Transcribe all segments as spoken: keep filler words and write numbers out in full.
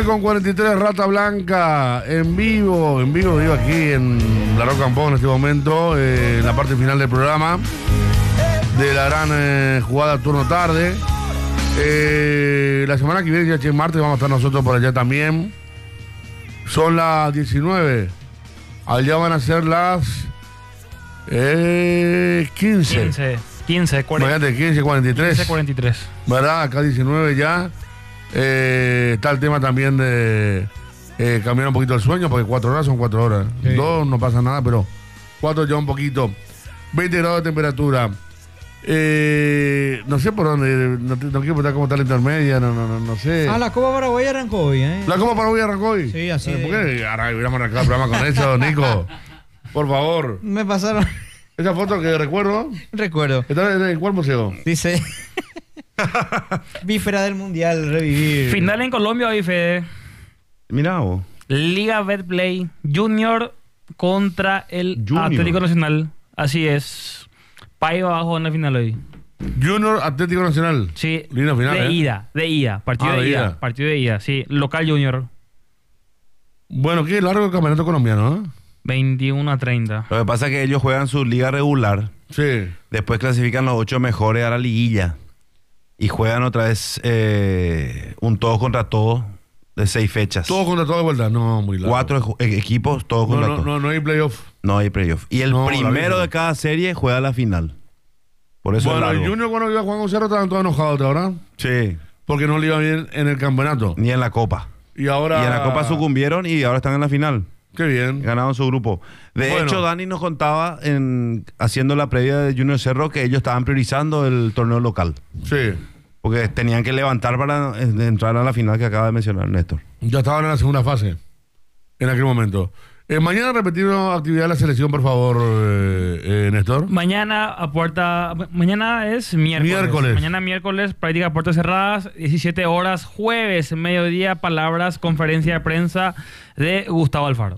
diecinueve con cuarenta y tres, Rata Blanca, en vivo, en vivo, digo aquí en La Roca Campón en este momento, eh, en la parte final del programa, de la gran eh, jugada turno tarde. Eh, la semana que viene, ya el martes, vamos a estar nosotros por allá también. Son las diecinueve, allá van a ser las eh, quince. quince, quince, cuarenta. Imagínate, quince, cuarenta y tres. quince, cuarenta y tres. ¿Verdad? Acá diecinueve ya. Eh, está el tema también de eh, cambiar un poquito el sueño, porque cuatro horas son cuatro horas. Sí. Dos no pasa nada, pero cuatro ya un poquito. veinte grados de temperatura. Eh, no sé por dónde, no, no quiero preguntar cómo está la intermedia, no, no, no, no sé. Ah, la Copa Paraguay arrancó hoy, ¿eh? ¿La Copa Paraguay arrancó hoy? Sí, así eh, ¿Por qué ahora hubiéramos arrancado el programa con eso, Nico? Por favor. Me pasaron. Esa foto que recuerdo. Recuerdo. ¿Está en cuál museo? Dice. Víspera del Mundial, revivir. Final en Colombia hoy, Fede. Mirá vos. Liga Betplay Junior contra el Junior. Atlético Nacional. Así es. País abajo en la final hoy. Junior Atlético Nacional. Sí. Linda final, de ¿eh? ida, de ida. Partido ah, de, de ida. ida. Partido de ida, sí. Local Junior. Bueno, qué largo el campeonato colombiano, ¿eh? veintiuno a treinta. Lo que pasa es que ellos juegan su liga regular. Sí. Después clasifican los ocho mejores a la liguilla. Y juegan otra vez eh, un todos contra todos de seis fechas. Todos contra todos de vuelta. No, muy largo. Cuatro e- equipos, todos no, contra no, todos. No, no hay playoff. No hay playoff. Y el no, primero de cada serie juega la final. Por eso bueno, es largo. el Junior cuando iba a Juan Gonzalo estaban todos enojados, ¿verdad? Sí. Porque no le iba bien en el campeonato. Ni en la Copa. Y ahora... Y en la Copa sucumbieron y ahora están en la final. Qué bien. Ganaron su grupo. De bueno. hecho, Dani nos contaba, en haciendo la previa de Junior Cerro, que ellos estaban priorizando el torneo local. Sí. Porque tenían que levantar para entrar a la final que acaba de mencionar Néstor. Ya estaban en la segunda fase. En aquel momento. Eh, mañana repetir una actividad de la selección, por favor, eh, eh, Néstor. Mañana a puerta... Mañana es miércoles. Miércoles. Mañana miércoles, práctica a puertas cerradas, diecisiete horas. Jueves, mediodía, palabras, conferencia de prensa de Gustavo Alfaro.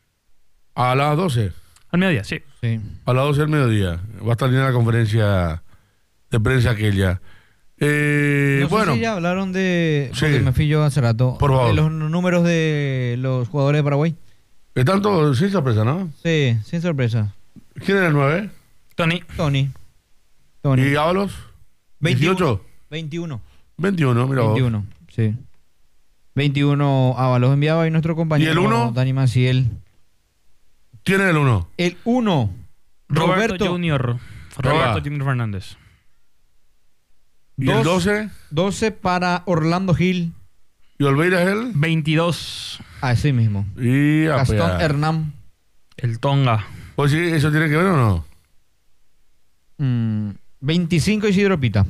A las doce. Al mediodía, sí. Sí. A las doce del mediodía. Va a estar linda la conferencia de prensa aquella. Eh, no sé bueno. si ya hablaron de... Sí. Porque me fui yo hace rato. Por favor. De los números de los jugadores de Paraguay. Están todos sin sorpresa, ¿no? Sí, sin sorpresa. ¿Quién era el nueve? Tony. Tony. Tony. ¿Y Ábalos? veintiocho. veintiuno. veintiuno, mira vos. veintiuno, sí. veintiuno Ábalos enviaba ahí nuestro compañero. ¿Y el uno? Dani Maciel. ¿Quién es el uno? El uno. Roberto, Roberto Junior. Roberto Junior Fernández. ¿Y el doce? doce para Orlando Gil. ¿Y Olveira es él? veintidós. Así mismo. Y a Gastón pegar. Hernán. El Tonga. Pues sí, ¿eso tiene que ver o no? Mm, veinticinco Isidro Pita.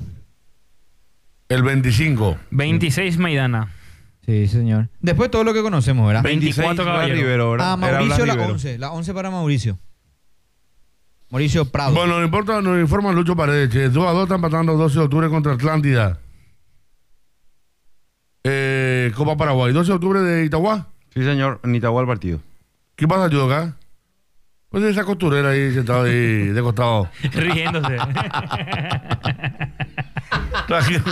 El veinticinco. veintiséis Maidana. Sí, señor. Después todo lo que conocemos, ¿verdad? veinticuatro Caballero. Rivero, ¿verdad? Ah, Mauricio Era la Blas once. La once para Mauricio. Mauricio Prado. Bueno, no importa, nos informa Lucho Paredes. Che, dos a dos están empatando doce de octubre contra Atlántida. Eh, Copa Paraguay. doce de octubre de Itagua. Sí, señor. En Itagua el partido. ¿Qué pasa, yo acá? Pues esa costurera ahí sentado ahí de costado. Riéndose. Tranquilo.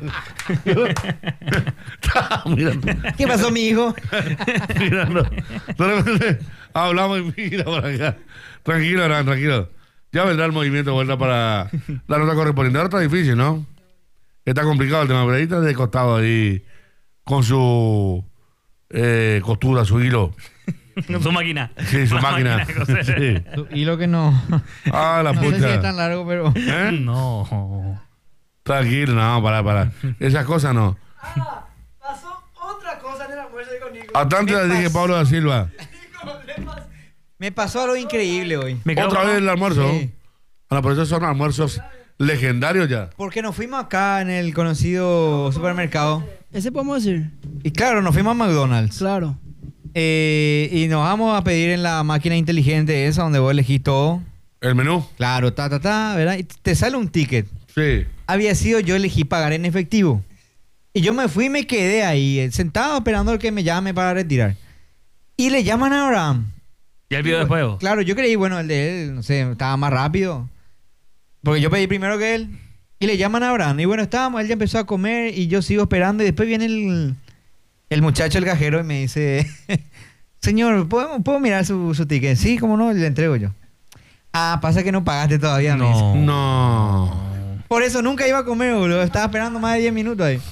Mirando. ¿Qué pasó, mi hijo? Mirando. De repente hablamos y mira por acá. Tranquilo, Aran, tranquilo. Ya vendrá el movimiento de vuelta para la nota correspondiente. Ahora está difícil, ¿no? Está complicado el tema, pero ahí está de costado ahí con su eh, costura, su hilo. Con su máquina. Sí, su La máquina. máquina de coser. Sí. Y lo que no. Ah, la No puta. sé si es tan largo, pero. ¿Eh? No. Tranquilo, no, para, para. Esas cosas no. Ah, pasó otra cosa en el almuerzo con Nico. Atlántida dije Pablo da Silva. Nico, le pasó. Me pasó algo increíble hoy. Me quedo Otra con- vez el almuerzo. Sí. Bueno, pero esos son almuerzos legendarios ya. Porque nos fuimos acá en el conocido supermercado. Ese podemos decir. Y claro, nos fuimos a McDonald's. Claro. Eh, y nos vamos a pedir en la máquina inteligente esa donde vos elegís todo. El menú. Claro, ta, ta, ta, ¿verdad? Y te sale un ticket. Sí. Había sido, yo elegí pagar en efectivo. Y yo me fui y me quedé ahí, eh, sentado esperando al que me llame para retirar. Y le llaman a Abraham. ¿Y el video de juego? Claro, yo creí, bueno, el de él, no sé, estaba más rápido. Porque yo pedí primero que él. Y le llaman a Abraham. Y bueno, estábamos, él ya empezó a comer y yo sigo esperando. Y después viene el, el muchacho, el cajero, y me dice, señor, ¿puedo, ¿puedo mirar su, su ticket? Sí, cómo no, le entrego yo. Ah, pasa que no pagaste todavía, me dice. No. No. Por eso nunca iba a comer, boludo. Estaba esperando más de diez minutos ahí.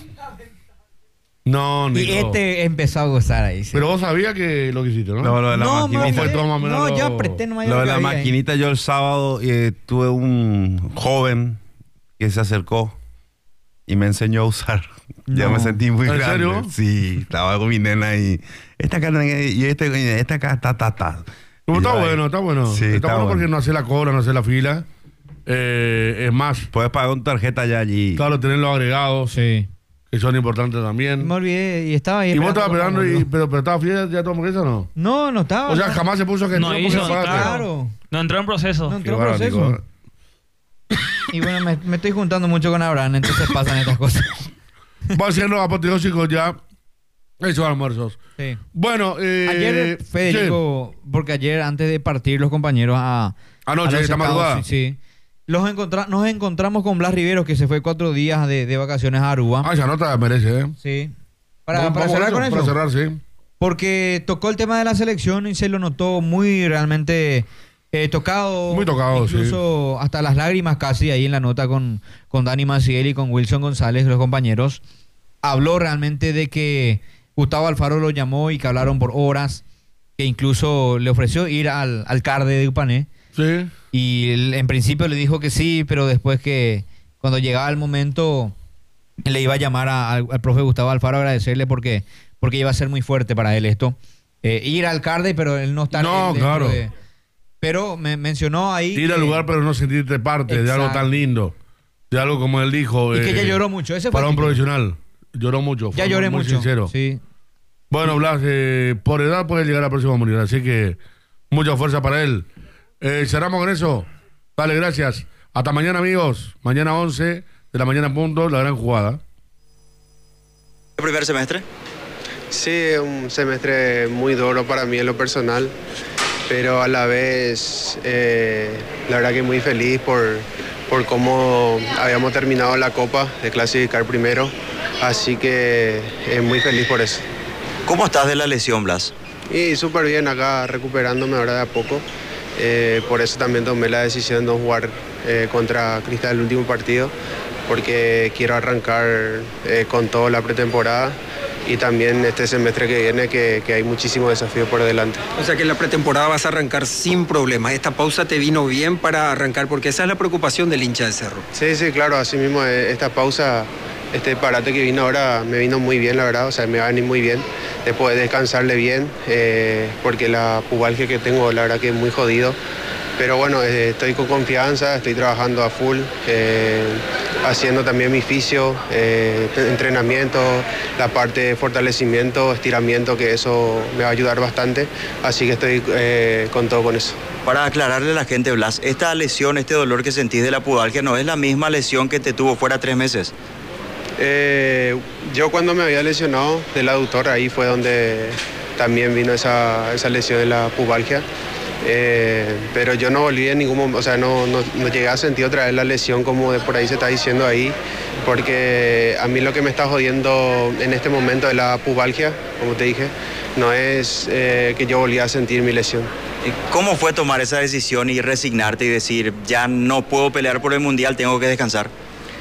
No, Nico. Y este empezó a gozar ahí. Sí. Pero vos sabías que lo que hiciste, ¿no? No, lo de la no, maquinita. me fue olvidé. todo más o menos No, lo- yo apreté nomás. Lo yo de la que había ahí. maquinita, yo el sábado eh, tuve un joven que se acercó y me enseñó a usar. Ya No. me sentí muy ¿En grande. serio? Sí, estaba con mi nena y esta acá, y este, esta acá, ta, ta, ta. Pero Y está yo ahí- bueno, está bueno. Sí, está, está bueno, bueno. porque no hace la cola, no hace la fila. Eh, es más, Puedes pagar con tarjeta ya allí. claro, tener los agregados, Sí. que son importantes también. Me olvidé y estaba ahí. ¿Y vos estabas esperando, con y, algo. pero, pero estaba fiel ya tu hamburguesa o no? No, no estaba. O sea, no. jamás se puso que No porque hizo, pagaste. Claro. No entró en proceso. No Qué entró en bárbaro, proceso. Nico. Y bueno, me, me estoy juntando mucho con Abraham, entonces pasan estas cosas. Va a ser los apoteósicos ya. Esos almuerzos. Sí. Bueno, eh, Ayer, Federico, porque ayer antes de partir los compañeros a... Anoche, a los esta estados, madrugada. Sí, sí. Los encontra- nos encontramos con Blas Riveros, que se fue cuatro días de, de vacaciones a Aruba. Ah, esa nota merece, ¿eh? Sí. Para, Vamos- para vamos cerrar con eso. Para cerrar, sí. Porque tocó el tema de la selección y se lo notó muy realmente eh, tocado. Muy tocado, incluso hasta las lágrimas casi ahí en la nota con, con Dani Maciel y con Wilson González, los compañeros. Habló realmente de que Gustavo Alfaro lo llamó y que hablaron por horas, que incluso le ofreció ir al, al CARDE de Upané. Sí. Y él, en principio le dijo que sí, pero después que cuando llegaba el momento le iba a llamar a- al, al profe Gustavo Alfaro a agradecerle porque, porque iba a ser muy fuerte para él esto. Eh, ir al CARDE, pero él no está No, dentro claro. de- pero me mencionó ahí Ir al que- lugar, pero no sentirte parte de algo Exacto. tan lindo. De algo como él dijo. y que eh, ella lloró mucho. Ese fue Para el un título. profesional. Lloró mucho. Ya fue lloré muy mucho. sincero. Sí. Bueno, Blas, eh, por edad puede llegar al próximo mundial, así que mucha fuerza para él. Eh, cerramos con eso. Dale, gracias. Hasta mañana, amigos. Mañana once de la mañana en punto, la gran jugada. ¿El primer semestre? Sí, es un semestre muy duro para mí en lo personal, pero a la vez eh, la verdad que muy feliz por, por cómo habíamos terminado la Copa, de clasificar primero, así que eh, muy feliz por eso. ¿Cómo estás de la lesión, Blas? Y súper bien acá, recuperándome ahora de a poco, eh, por eso también tomé la decisión de no jugar eh, contra Cristal el último partido, porque quiero arrancar eh, con toda la pretemporada y también este semestre que viene que, que hay muchísimos desafíos por delante. O sea que en la pretemporada vas a arrancar sin problemas. Esta pausa te vino bien para arrancar, porque esa es la preocupación del hincha de Cerro. Sí, sí, claro, así mismo eh, esta pausa, este parate que vino ahora me vino muy bien, la verdad, o sea, me va a venir muy bien de poder descansarle bien, eh, porque la pubalgia que tengo, la verdad que es muy jodido. Pero bueno, eh, estoy con confianza, estoy trabajando a full, eh, haciendo también mi fisio, eh, entrenamiento, la parte de fortalecimiento, estiramiento, que eso me va a ayudar bastante. Así que estoy eh, con todo con eso. Para aclararle a la gente, Blas, esta lesión, este dolor que sentís de la pubalgia, ¿no es la misma lesión que te tuvo fuera tres meses? Eh, yo cuando me había lesionado del aductor, ahí fue donde también vino esa, esa lesión de la pubalgia. Eh, pero yo no volví en ningún momento, o sea, no, no, no llegué a sentir otra vez la lesión como de por ahí se está diciendo ahí, porque a mí lo que me está jodiendo en este momento de la pubalgia, como te dije, no es eh, que yo volví a sentir mi lesión. ¿Y cómo fue tomar esa decisión y resignarte y decir, ya no puedo pelear por el Mundial, tengo que descansar?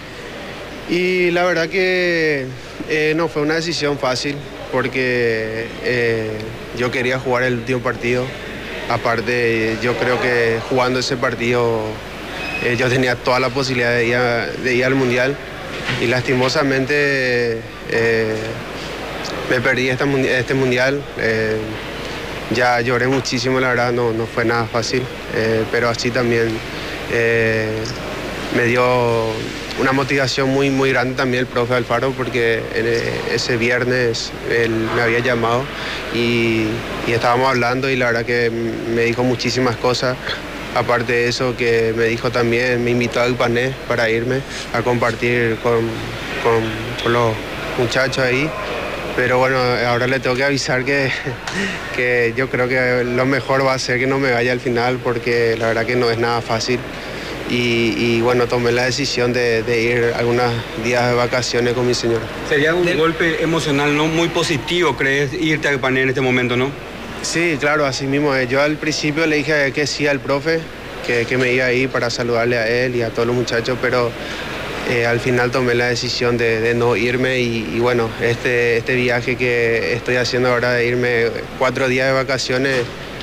Y la verdad que eh, no fue una decisión fácil, porque eh, yo quería jugar el último partido. Aparte, yo creo que jugando ese partido eh, yo tenía toda la posibilidad de ir, a- de ir al Mundial, y lastimosamente eh, me perdí esta mundi- este Mundial. Eh, ya lloré muchísimo, la verdad, no, no fue nada fácil, eh, pero así también eh, me dio una motivación muy, muy grande también el profe Alfaro, porque en, eh, ese viernes él me había llamado y, y estábamos hablando, y la verdad que me dijo muchísimas cosas. Aparte de eso, que me dijo también, me invitó a Upané para irme a compartir con, con, con los muchachos ahí. Pero bueno, ahora le tengo que avisar que, que yo creo que lo mejor va a ser que no me vaya al final, porque la verdad que no es nada fácil. y, y bueno, tomé la decisión de, de ir algunos días de vacaciones con mi señora. Sería un golpe emocional, ¿no? Muy positivo, ¿crees, irte a Apané en este momento, no? Sí, claro, así mismo es. Yo al principio le dije que sí al profe, que, que me iba a ir para saludarle a él y a todos los muchachos, pero eh, al final tomé la decisión de, de no irme y, y bueno, este, este viaje que estoy haciendo ahora de irme cuatro días de vacaciones,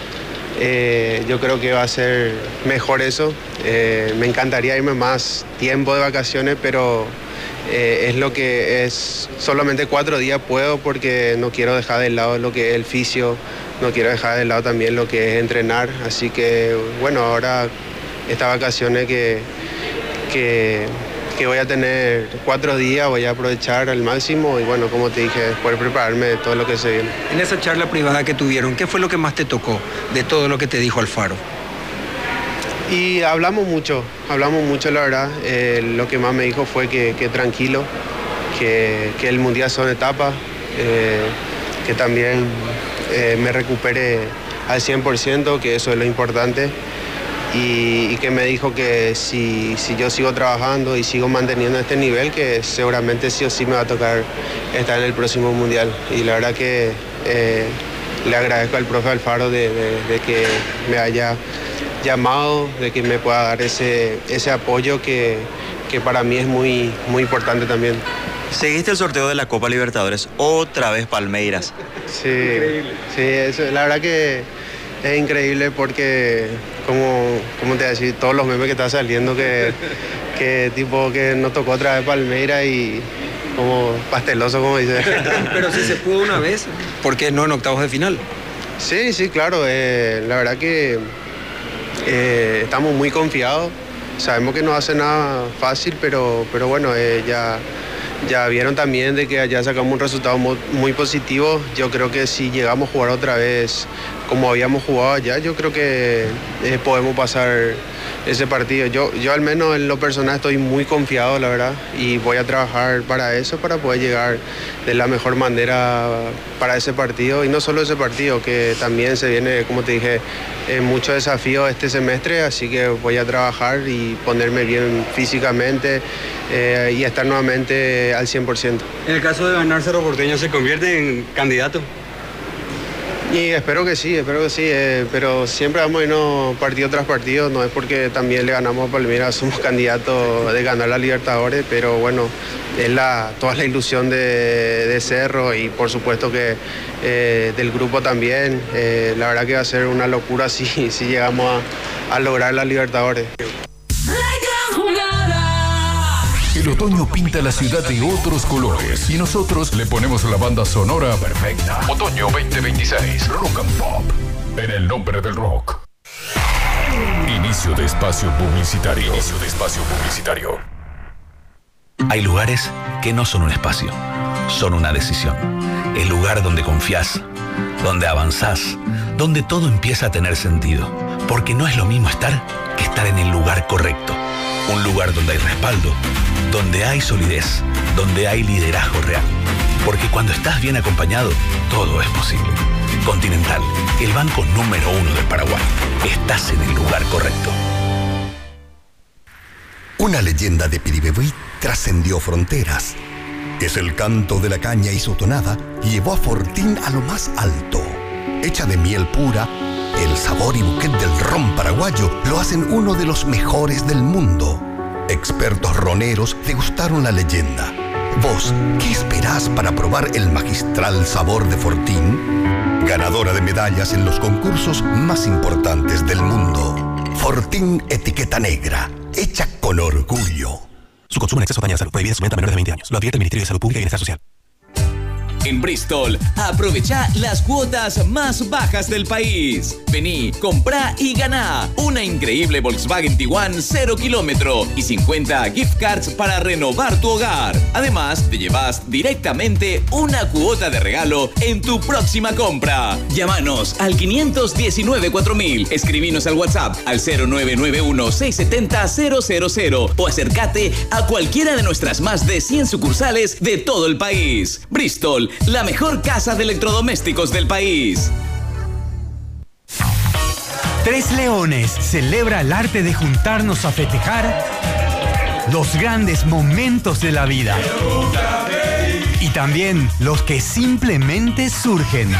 eh, yo creo que va a ser mejor eso. Eh, me encantaría irme más tiempo de vacaciones, pero eh, es lo que es, solamente cuatro días puedo porque no quiero dejar de lado lo que es el fisio, no quiero dejar de lado también lo que es entrenar, así que bueno, ahora estas vacaciones que, que, que voy a tener cuatro días voy a aprovechar al máximo y bueno, como te dije, poder prepararme de todo lo que se viene. En esa charla privada que tuvieron, ¿qué fue lo que más te tocó de todo lo que te dijo Alfaro? Y hablamos mucho, hablamos mucho la verdad, eh, lo que más me dijo fue que, que tranquilo, que, que el mundial son etapas, eh, que también eh, me recupere al cien por ciento, que eso es lo importante, y, y que me dijo que si, si yo sigo trabajando y sigo manteniendo este nivel, que seguramente sí o sí me va a tocar estar en el próximo mundial. Y la verdad que eh, le agradezco al profe Alfaro de, de, de que me haya llamado, de que me pueda dar ese, ese apoyo que, que para mí es muy, muy importante también. Seguiste el sorteo de la Copa Libertadores, otra vez Palmeiras. Sí, sí, eso, la verdad que es increíble porque, como, como te decía, todos los memes que están saliendo, que, que tipo que nos tocó otra vez Palmeiras y como pasteloso, como dice. Pero si se pudo una vez, ¿por qué no en octavos de final? Sí, sí, claro, eh, la verdad que eh, estamos muy confiados, sabemos que no hace nada fácil, pero, pero bueno, eh, ya... Ya vieron también de que allá sacamos un resultado muy, muy positivo. Yo creo que si llegamos a jugar otra vez como habíamos jugado allá, yo creo que eh, podemos pasar ese partido. Yo, yo al menos en lo personal estoy muy confiado, la verdad, y voy a trabajar para eso, para poder llegar de la mejor manera para ese partido. Y no solo ese partido, que también se viene, como te dije, eh, mucho desafío este semestre, así que voy a trabajar y ponerme bien físicamente eh, y estar nuevamente al cien por ciento. En el caso de ganar Cerro Porteño, ¿se convierte en candidato? Y espero que sí, espero que sí, eh, pero siempre vamos a irnos partido tras partido, no es porque también le ganamos a Palmeiras, somos candidatos de ganar la Libertadores, pero bueno, es la, toda la ilusión de, de Cerro y por supuesto que eh, del grupo también, eh, la verdad que va a ser una locura si, si llegamos a, a lograr la Libertadores. El otoño pinta la ciudad de otros colores y nosotros le ponemos la banda sonora perfecta. Otoño veinte veintiséis, Rock and Pop, en el nombre del rock. Inicio de espacio publicitario. Inicio de espacio publicitario. Hay lugares que no son un espacio, son una decisión. El lugar donde confías, donde avanzás, donde todo empieza a tener sentido. Porque no es lo mismo estar que estar en el lugar correcto. Un lugar donde hay respaldo, donde hay solidez, donde hay liderazgo real. Porque cuando estás bien acompañado, todo es posible. Continental, el banco número uno del Paraguay. Estás en el lugar correcto. Una leyenda de Piribebuy trascendió fronteras. Es el canto de la caña y su tonada llevó a Fortín a lo más alto. Hecha de miel pura, el sabor y buquet del ron paraguayo lo hacen uno de los mejores del mundo. Expertos roneros degustaron la leyenda. ¿Vos qué esperás para probar el magistral sabor de Fortín? Ganadora de medallas en los concursos más importantes del mundo. Fortín Etiqueta Negra, hecha con orgullo. Su consumo en exceso daña la salud. Prohibida su venta a menores de veinte años. Lo advierte el Ministerio de Salud Pública y Bienestar Social. En Bristol, aprovecha las cuotas más bajas del país. Vení, comprá y ganá una increíble Volkswagen Tiguan cero kilómetro y cincuenta gift cards para renovar tu hogar. Además, te llevas directamente una cuota de regalo en tu próxima compra. Llámanos al quinientos diecinueve cuatro mil, escribinos al WhatsApp al cero nueve nueve uno seis siete cero cero cero cero o acércate a cualquiera de nuestras más de cien sucursales de todo el país. Bristol, la mejor casa de electrodomésticos del país. Tres Leones celebra el arte de juntarnos a festejar los grandes momentos de la vida y también los que simplemente surgen.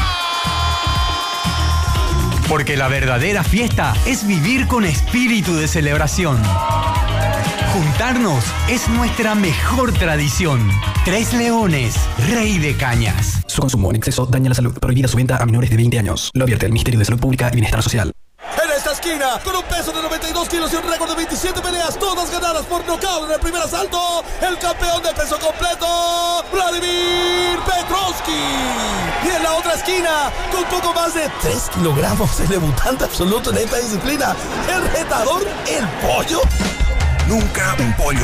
Porque la verdadera fiesta es vivir con espíritu de celebración. Juntarnos es nuestra mejor tradición. Tres Leones, Rey de Cañas. Su consumo en exceso daña la salud. Prohibida su venta a menores de veinte años. Lo advierte el Ministerio de Salud Pública y Bienestar Social. En esta esquina, con un peso de noventa y dos kilos y un récord de veintisiete peleas, todas ganadas por nocaut en el primer asalto, el campeón de peso completo, Vladimir Petrovsky. Y en la otra esquina, con poco más de tres kilogramos, el debutante absoluto en esta disciplina, el retador, el pollo. Nunca un pollo